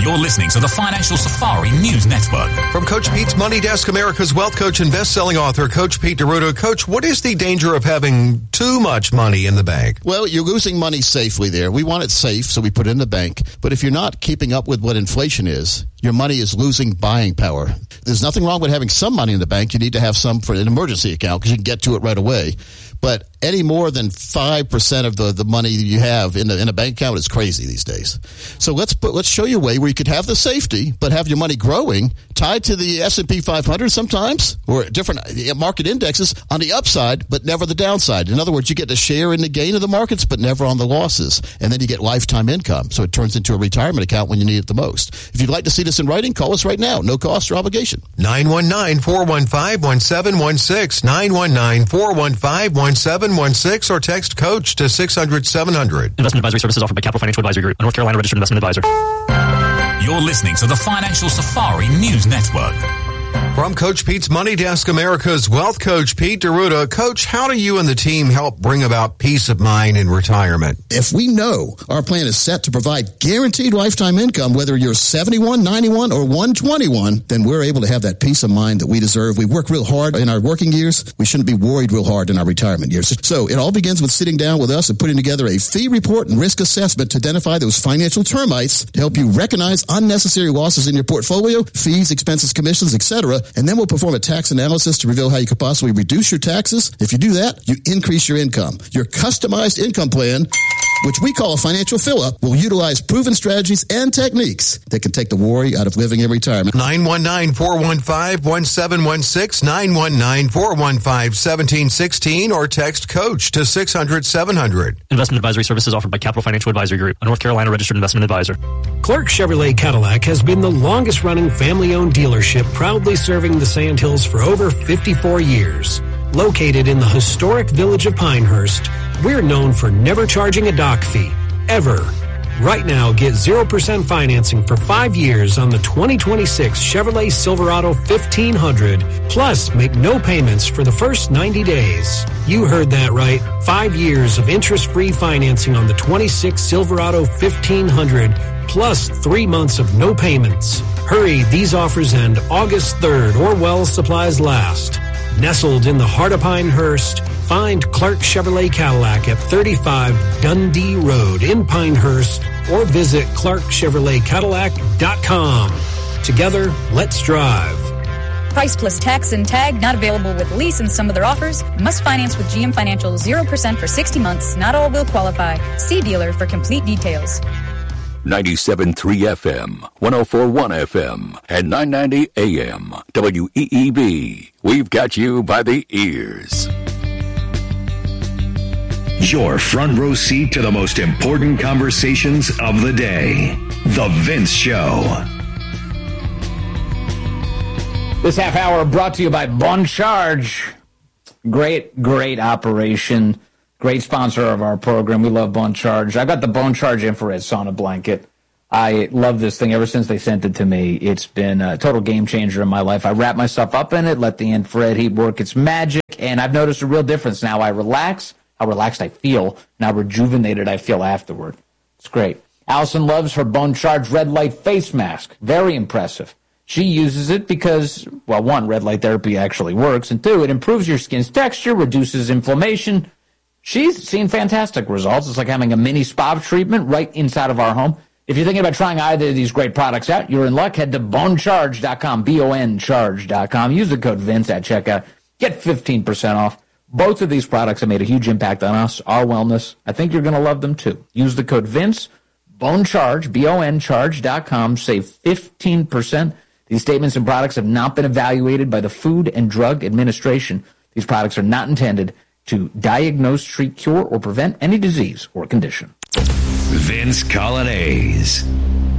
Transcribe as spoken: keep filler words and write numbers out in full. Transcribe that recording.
You're listening to the Financial Safari News Network. From Coach Pete's Money Desk, America's wealth coach and best-selling author, Coach Pete D'Arruda. Coach, what is the danger of having too much money in the bank? Well, you're losing money safely there. We want it safe, so we put it in the bank. But if you're not keeping up with what inflation is, your money is losing buying power. There's nothing wrong with having some money in the bank. You need to have some for an emergency account because you can get to it right away. But any more than five percent of the, the money you have in, the, in a bank account is crazy these days. So let's put, let's show you a way where you could have the safety, but have your money growing, tied to the S and P five hundred sometimes, or different market indexes on the upside, but never the downside. In other words, you get a share in the gain of the markets, but never on the losses. And then you get lifetime income. So it turns into a retirement account when you need it the most. If you'd like to see this in writing, call us right now. No cost or obligation. nine one nine, four one five, one seven one six, nine one nine, four one five, one seven one six, or text COACH to six hundred, seven hundred. Investment advisory services offered by Capital Financial Advisory Group, a North Carolina registered investment advisor. You're listening to the Financial Safari News Network. From Coach Pete's Money Desk, America's wealth coach, Pete D'Arruda. Coach, how do you and the team help bring about peace of mind in retirement? If we know our plan is set to provide guaranteed lifetime income, whether you're seventy-one, ninety-one, or one twenty-one, then we're able to have that peace of mind that we deserve. We work real hard in our working years. We shouldn't be worried real hard in our retirement years. So it all begins with sitting down with us and putting together a fee report and risk assessment to identify those financial termites to help you recognize unnecessary losses in your portfolio, fees, expenses, commissions, et cetera. And then we'll perform a tax analysis to reveal how you could possibly reduce your taxes. If you do that, you increase your income. Your customized income plan, which we call a financial fill-up, will utilize proven strategies and techniques that can take the worry out of living in retirement. nine one nine, four one five, one seven one six, nine one nine, four one five, one seven one six, or text COACH to six hundred, seven hundred. Investment advisory services offered by Capital Financial Advisory Group, a North Carolina registered investment advisor. Clark Chevrolet Cadillac has been the longest-running family-owned dealership, proudly serving the Sandhills for over fifty-four years. Located in the historic village of Pinehurst, we're known for never charging a dock fee, ever. Right now, get zero percent financing for five years on the twenty twenty-six Chevrolet Silverado fifteen hundred, plus make no payments for the first ninety days. You heard that right. Five years of interest-free financing on the twenty-six Silverado fifteen hundred, plus three months of no payments. Hurry, these offers end August third or while supplies last. Nestled in the heart of Pinehurst, find Clark Chevrolet Cadillac at thirty-five Dundee Road in Pinehurst or visit clark chevrolet cadillac dot com. Together, let's drive. Price plus tax and tag not available with lease and some other offers. Must finance with G M Financial zero percent for sixty months. Not all will qualify. See dealer for complete details. ninety-seven point three F M, one oh four point one F M, and nine ninety A M. W E E B. We've got you by the ears. Your front row seat to the most important conversations of the day. The Vince Show. This half hour brought to you by Bon Charge. Great, great operation. Great sponsor of our program. We love Bon Charge. I got the Bon Charge infrared sauna blanket. I love this thing ever since they sent it to me. It's been a total game changer in my life. I wrap myself up in it, let the infrared heat work its magic, and I've noticed a real difference. Now I relax, how relaxed I feel, and how rejuvenated I feel afterward. It's great. Allison loves her Bon Charge red light face mask. Very impressive. She uses it because, well, one, red light therapy actually works, and two, it improves your skin's texture, reduces inflammation. She's seen fantastic results. It's like having a mini spa treatment right inside of our home. If you're thinking about trying either of these great products out, you're in luck. Head to bon charge dot com, B O N charge dot com. Use the code Vince at checkout. Get fifteen percent off. Both of these products have made a huge impact on us, our wellness. I think you're going to love them too. Use the code Vince, BonCharge, B O N charge dot com. Save fifteen percent. These statements and products have not been evaluated by the Food and Drug Administration. These products are not intended to diagnose, treat, cure, or prevent any disease or condition. Vince Colonnese.